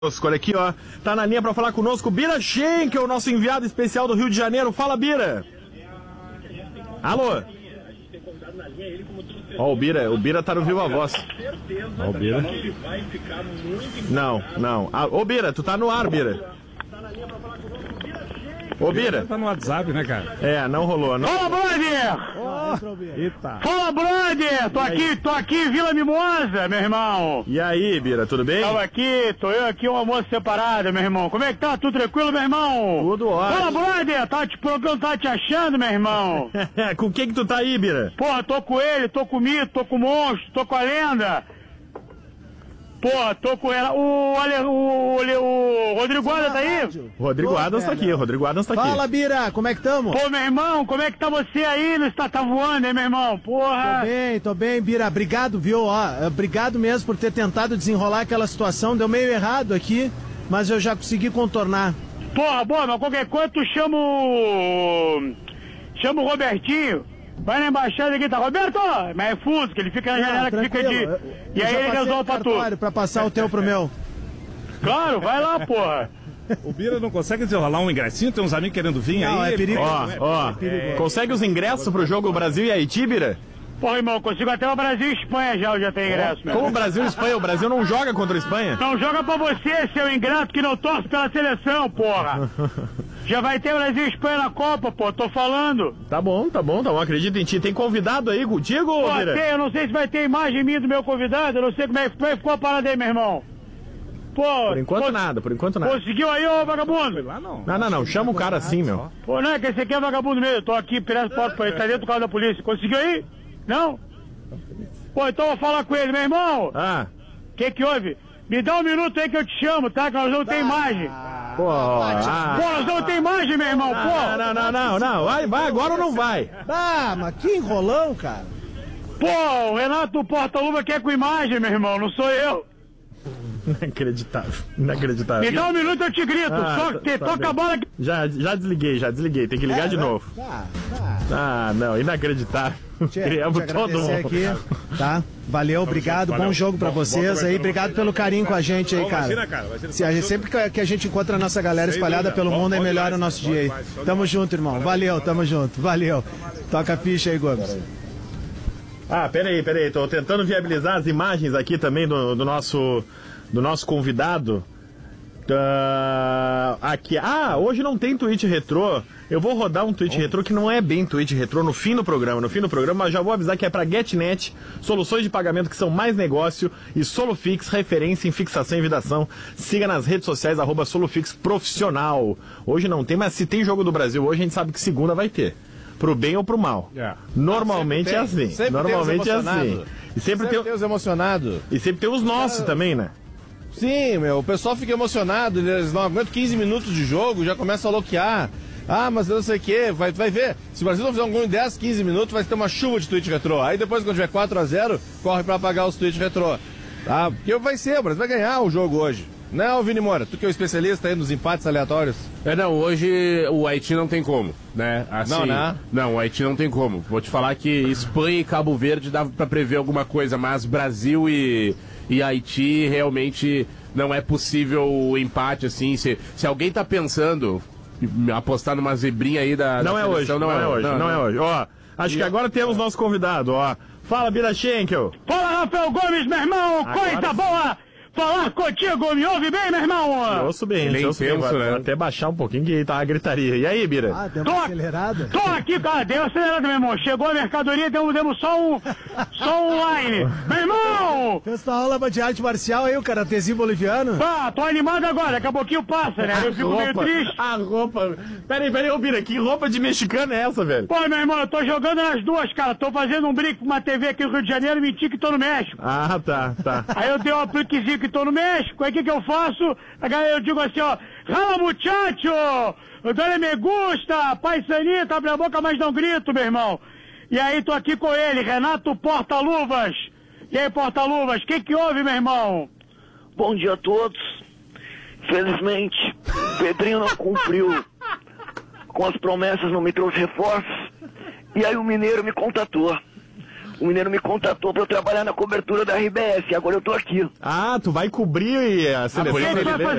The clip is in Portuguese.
Olha aqui, ó, tá na linha pra falar conosco o Bira Schenkel, o nosso enviado especial do Rio de Janeiro. Fala, Bira. Alô? Ó, o Bira tá no Viva Voz. Ó, o Bira. Não. Ô, Bira, tu tá no ar, Bira. Ô, Bira. Tá no WhatsApp, né, cara? É, não rolou. Não... Fala, brother! Eita. Fala, brother! Tô aqui em Vila Mimosa, meu irmão. E aí, Bira, tudo bem? Tô eu aqui, um almoço separado, meu irmão. Como é que tá? Tudo tranquilo, meu irmão? Tudo ótimo. Fala, brother! Tá te procurando, tá te achando, meu irmão? Com quem que tu tá aí, Bira? Porra, tô com ele, tô com o mito, tô com o monstro, tô com a lenda. Porra, tô com ela. O Rodrigo Adams tá aí? O Rodrigo Adams tá aqui, o Rodrigo Adams tá aqui. Fala, Bira, como é que tamo? Pô, meu irmão, como é que tá você aí? Tá voando, hein, meu irmão? Porra! Tô bem, Bira, obrigado, viu? Ó, obrigado mesmo por ter tentado desenrolar aquela situação, deu meio errado aqui, mas eu já consegui contornar. Porra, boa, mas qualquer coisa tu chama o Robertinho. Vai na embaixada aqui, tá? Roberto! Mas é fuso, que ele fica na janela que fica de... E aí ele resolve pra tu. Pra passar o teu pro meu. Claro, vai lá, porra. O Bira não consegue desenrolar um ingressinho? Tem uns amigos querendo vir Não, aí. é perigo. Ó, consegue os ingressos pro jogo Brasil e Haiti, Bira? Porra, irmão, eu consigo até o Brasil e Espanha já tem ingresso, meu. Como o Brasil e Espanha? O Brasil não joga contra a Espanha? Não joga pra você, seu ingrato, que não torce pela seleção, porra. Já vai ter o Brasil e Espanha na Copa, pô, tô falando. Tá bom, acredito em ti. Tem convidado aí contigo, Pô, Bira? eu não sei se vai ter imagem minha do meu convidado, eu não sei como é que ficou a parada aí, meu irmão. Pô, Por enquanto nada. Conseguiu aí, ô vagabundo? Lá não. Não, chama o cara assim, meu. Pô, não é que esse aqui é vagabundo mesmo, eu tô aqui, pedaço porta pra ele, tá dentro do carro da polícia. Conseguiu aí? Não? Pô, então eu vou falar com ele, meu irmão. Ah, Que houve? Me dá um minuto aí que eu te chamo, tá? Que nós não tem imagem. pô, Pô, nós não tem imagem, meu irmão, pô. Não, vai agora ou não vai? Ah, mas que enrolão, cara. Pô, o Renato Portaluppi quer com imagem, meu irmão, não sou eu. Inacreditável. Me dá um minuto eu te grito, toca a bola aqui. Já desliguei, tem que ligar de novo. Ah, não, inacreditável. Criamos todo mundo. Aqui, tá? Valeu, obrigado, bom jogo pra vocês aí, obrigado pelo carinho com a gente aí, cara. Sempre que a gente encontra a nossa galera espalhada pelo mundo, é melhor o nosso dia aí. Tamo junto, irmão, valeu, tamo junto, valeu. Toca a ficha aí, Gomes. Ah, peraí, tô tentando viabilizar as imagens aqui também do nosso convidado. Aqui. Hoje não tem tweet retrô. Eu vou rodar um tweet retrô que não é bem tweet retrô no fim do programa. Mas já vou avisar que é pra GetNet, soluções de pagamento que são mais negócio, e Solufix, referência em fixação e vedação. Siga nas redes sociais, @Solufix Profissional. Hoje não tem, mas se tem jogo do Brasil hoje, a gente sabe que segunda vai ter. Pro bem ou pro mal. Normalmente é assim. Normalmente é assim. E sempre tem os emocionados. E sempre tem os nossos também, né? Sim, meu, o pessoal fica emocionado, eles não aguentam 15 minutos de jogo, já começa a loquear. Mas eu não sei o que, vai ver. Se o Brasil não fizer um gol em 10, 15 minutos, vai ter uma chuva de tweet retrô. Aí depois, quando tiver 4-0, corre pra apagar os tweets retrô. Porque vai ser, o Brasil vai ganhar o jogo hoje. Não, Vini Moura, tu que é o especialista aí nos empates aleatórios. Não, hoje o Haiti não tem como, né? Assim, não, o Haiti não tem como. Vou te falar que Espanha e Cabo Verde dava pra prever alguma coisa, mas Brasil e Haiti realmente não é possível o empate, assim. Se alguém tá pensando em apostar numa zebrinha aí da Não é hoje. Ó, acho que agora temos nosso convidado, ó. Fala, Bira Schenkel. Fala, Rafael Gomes, meu irmão, coisa boa! Falar contigo, me ouve bem, meu irmão? Eu ouço bem, vou até baixar um pouquinho que tá a gritaria. E aí, Bira? Deu uma acelerada? Tô aqui, cara, deu acelerada, meu irmão. Chegou a mercadoria, demos só um line. Meu irmão! Fez tua aula de arte marcial aí, o karatezinho boliviano? Tô animado agora, daqui a pouquinho passa, né? Eu fico meio triste. A roupa... Peraí, ô Bira, que roupa de mexicano é essa, velho? Pô, meu irmão, eu tô jogando nas duas, cara. Tô fazendo um brinco com uma TV aqui no Rio de Janeiro e menti que tô no México. Tá. Aí eu dei um apliquezinho que tô no México, aí o que eu faço? Eu digo assim, ó, rala muchacho, dole me gusta, paisanita, abre a boca, mas não grito, meu irmão. E aí tô aqui com ele, Renato Portaluvas. E aí, Portaluvas, o que houve, meu irmão? Bom dia a todos. Felizmente, Pedrinho não cumpriu com as promessas, não me trouxe reforços. E aí o Mineiro me contatou. O Mineiro me contatou pra eu trabalhar na cobertura da RBS, agora eu tô aqui. Ah, tu vai cobrir a seleção brasileira.